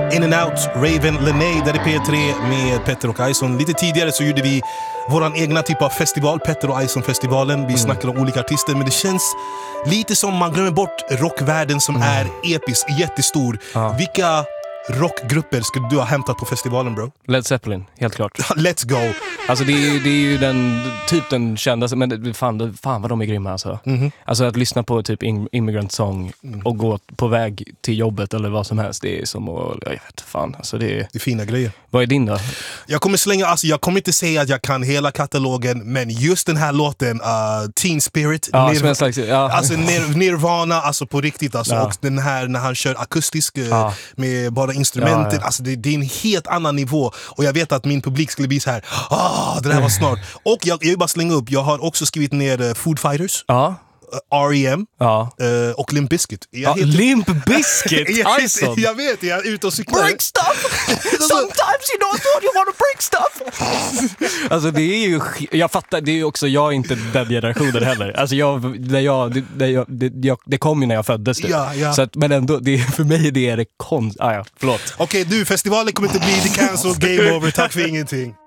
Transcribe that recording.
In and Out, Raven Lené, där är P3 med Petter och Ison. Lite tidigare så gjorde vi våran egna typ av festival, Petter och Ison-festivalen. Vi snackar om olika artister, men det känns lite som man glömmer bort rockvärlden som är episk, jättestor. Vilka rockgrupper skulle du ha hämtat på festivalen, bro? Led Zeppelin, helt klart. Let's go! Alltså det är ju den kändaste, men fan vad de är grymma alltså. Alltså att lyssna på typ Immigrant Song och gå på väg till jobbet eller vad som helst, det är som att, jag vet fan, alltså det är fina grejer. Vad är din då? Jag kommer inte säga att jag kan hela katalogen, men just den här låten, Teen Spirit, alltså Nirvana, alltså på riktigt alltså. Och den här när han kör akustisk med bara instrumenten, alltså det är en helt annan nivå. Och jag vet att min publik skulle bli så här, det här var snart. Och jag vill bara slänga upp, jag har också skrivit ner Food Fighters, R.E.M. Och Limp Bizkit. Limp Bizkit? Jag vet, jag är ute och cyklar. Break stuff! Sometimes you don't know you want to break stuff! Alltså det är ju, jag fattar, det är ju också, jag är inte den generationen heller. Alltså det kom ju när jag föddes. Så att, men ändå, för mig det är det förlåt. Okej, du, festivalen kommer inte bli the cancelled game over, tack för ingenting.